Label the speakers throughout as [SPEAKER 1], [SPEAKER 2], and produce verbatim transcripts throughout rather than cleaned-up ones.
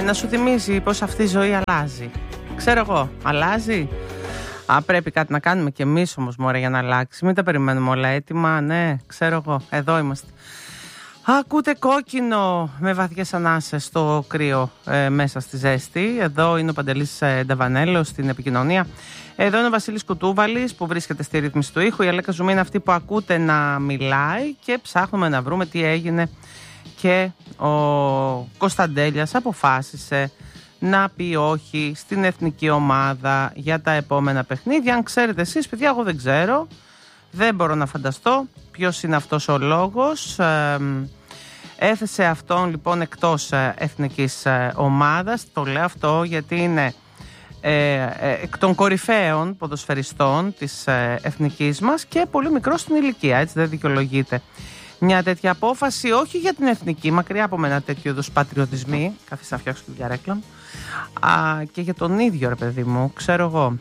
[SPEAKER 1] να σου θυμίζει πως αυτή η ζωή αλλάζει. Ξέρω εγώ, αλλάζει. Α, πρέπει κάτι να κάνουμε κι εμείς όμως, μωρέ, για να αλλάξει. Μην τα περιμένουμε όλα έτοιμα. Ναι, ξέρω εγώ, εδώ είμαστε. Ακούτε κόκκινο με βαθιές ανάσες στο κρύο ε, μέσα στη ζέστη. Εδώ είναι ο Παντελής ε, Νταβανέλος στην επικοινωνία. Εδώ είναι ο Βασίλης Κουτούβαλης που βρίσκεται στη ρύθμιση του ήχου. Η Αλέκα Ζουμί είναι αυτή που ακούτε να μιλάει και ψάχνουμε να βρούμε τι έγινε. Και ο Κωνσταντέλιας αποφάσισε να πει όχι στην εθνική ομάδα για τα επόμενα παιχνίδια. Αν ξέρετε εσείς, παιδιά, εγώ δεν ξέρω. Δεν μπορώ να φανταστώ ποιος είναι αυτός ο λόγος. Ε, έθεσε αυτόν λοιπόν εκτός εθνικής ομάδας. Το λέω αυτό γιατί είναι ε, ε, εκ των κορυφαίων ποδοσφαιριστών της ε, εθνικής μας και πολύ μικρός στην ηλικία, έτσι δεν δικαιολογείται μια τέτοια απόφαση, όχι για την εθνική, μακριά από ένα τέτοιο είδους πατριωτισμοί. Καθίστε να φτιάξω τη διαρέκλα μου. Α, και για τον ίδιο, ρε παιδί μου, ξέρω εγώ.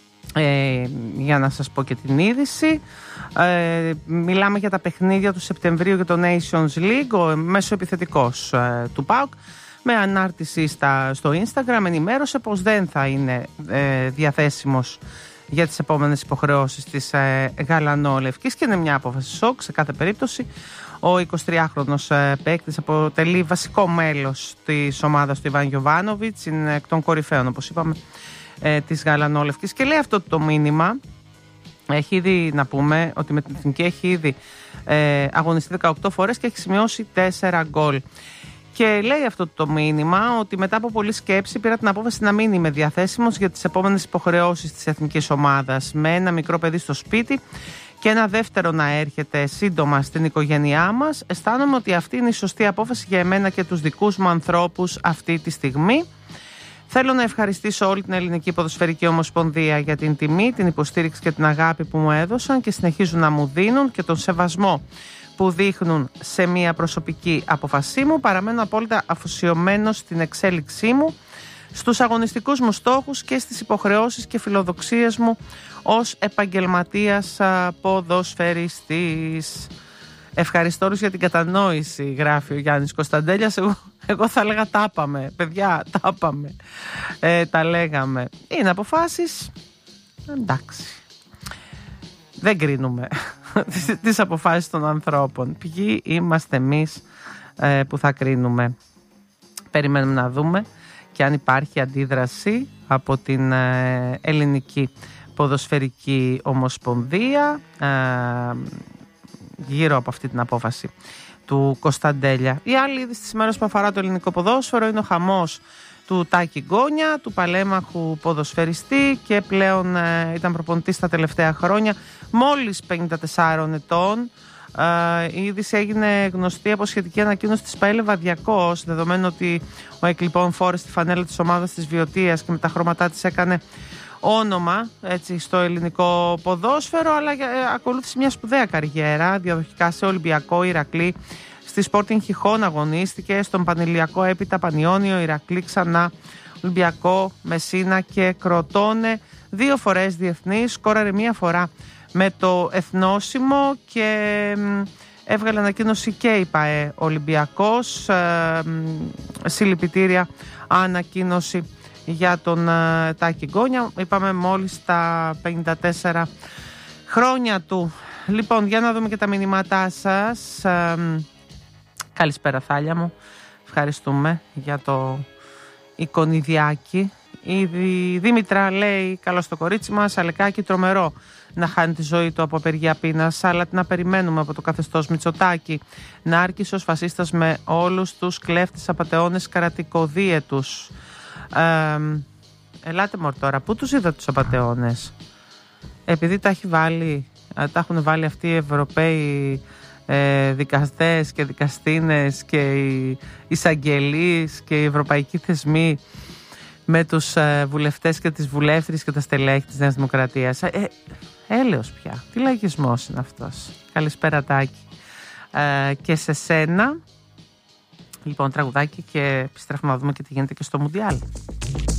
[SPEAKER 1] Ε, για να σας πω και την είδηση, ε, μιλάμε για τα παιχνίδια του Σεπτεμβρίου για το Nations League. Ο μέσο επιθετικός ε, του ΠΑΟΚ με ανάρτηση στα, στο Instagram ενημέρωσε πως δεν θα είναι ε, διαθέσιμος για τις επόμενες υποχρεώσεις της ε, Γαλανόλευκης και είναι μια απόφαση σοκ σε κάθε περίπτωση. Ο εικοσιτριάχρονος ε, παίκτης αποτελεί βασικό μέλος της ομάδας του Ιβάν Γιοβάνοβιτς, είναι εκ των κορυφαίων, όπως είπαμε, ε, της Γαλανόλευκης και λέει αυτό το μήνυμα. Έχει ήδη, να πούμε, ότι με την εθνική έχει ήδη ε, αγωνιστεί δεκαοκτώ φορές και έχει σημειώσει τέσσερα γκολ. Και λέει αυτό το μήνυμα ότι μετά από πολλή σκέψη πήρα την απόφαση να μην είμαι διαθέσιμος για τις επόμενες υποχρεώσεις της εθνικής ομάδας. Με ένα μικρό παιδί στο σπίτι και ένα δεύτερο να έρχεται σύντομα στην οικογένειά μας, αισθάνομαι ότι αυτή είναι η σωστή απόφαση για εμένα και τους δικούς μου ανθρώπους αυτή τη στιγμή. Θέλω να ευχαριστήσω όλη την Ελληνική Ποδοσφαιρική Ομοσπονδία για την τιμή, την υποστήριξη και την αγάπη που μου έδωσαν και συνεχίζουν να μου δίνουν και τον σεβασμό που δείχνουν σε μια προσωπική αποφασή μου. Παραμένω απόλυτα αφοσιωμένος στην εξέλιξή μου, στους αγωνιστικούς μου στόχους και στις υποχρεώσεις και φιλοδοξίες μου ως επαγγελματίας ποδοσφαιριστής. Ευχαριστώ όλους για την κατανόηση, γράφει ο Γιάννης Κωνσταντέλιας. Εγώ, εγώ θα έλεγα τα πάμε, παιδιά, τα πάμε. Ε, τα λέγαμε. Είναι αποφάσεις, εντάξει. Δεν κρίνουμε τις αποφάσεις των ανθρώπων. Ποιοι είμαστε εμείς ε, που θα κρίνουμε. Περιμένουμε να δούμε και αν υπάρχει αντίδραση από την ε, Ελληνική Ποδοσφαιρική Ομοσπονδία ε, γύρω από αυτή την απόφαση του Κωνσταντέλια. Η άλλη είδηση της ημέρας που αφορά το ελληνικό ποδόσφαιρο είναι ο χαμός του Τάκη Γκόνια, του παλέμαχου ποδοσφαιριστή και πλέον ε, ήταν προπονητής τα τελευταία χρόνια, μόλις πενήντα τεσσάρων ετών. Ε, η είδηση έγινε γνωστή από σχετική ανακοίνωση της ΠΑΕ Λεβαδιακός, δεδομένου ότι ο εκλειπών φόρεσε τη φανέλα της ομάδας της Βιωτίας και με τα χρώματά της έκανε όνομα, έτσι, στο ελληνικό ποδόσφαιρο, αλλά ε, ακολούθησε μια σπουδαία καριέρα διαδοχικά σε Ολυμπιακό, Ηρακλή. Στη Sporting Χιχών αγωνίστηκε, στον Πανηλιακό έπειτα Πανιόνιο, Ηρακλή ξανά, Ολυμπιακό, Μεσίνα και Κροτώνε. Δύο φορές διεθνής, σκόραρε μία φορά με το εθνόσημο και έβγαλε ανακοίνωση και η ΠΑΕ Ολυμπιακός. Ε, συλληπιτήρια ανακοίνωση για τον ε, Τάκη Γκόνια. Είπαμε μόλις τα πενήντα τέσσερα χρόνια του. Λοιπόν, για να δούμε και τα μηνύματά σας. Ε, Καλησπέρα, Θάλια μου. Ευχαριστούμε για το εικονιδιάκι. Η Δήμητρα λέει: καλώς το κορίτσι μας. Αλεκάκι, τρομερό να χάνει τη ζωή του από απεργία πείνας. Αλλά τι να περιμένουμε από το καθεστώς Μητσοτάκη? Να άρχισε ως φασίστας με όλους τους κλέφτες, απατεώνες, καρατικοδίαιτους. Ε, ελάτε μωρ τώρα, πού τους είδα τους απατεώνες? Επειδή τα έχει βάλει, τα έχουν βάλει αυτοί οι Ευρωπαίοι Ε, δικαστές και δικαστίνες και οι εισαγγελείς και οι ευρωπαϊκοί θεσμοί με τους ε, βουλευτές και τις βουλεύτριες και τα στελέχη της Νέας Δημοκρατίας. Ε, έλεος πια. Τι λαγισμός είναι αυτός? Καλησπέρα, Τάκη. Ε, και σε σένα. Λοιπόν, τραγουδάκι και επιστρέφουμε να δούμε και τι γίνεται και στο Μουντιάλ.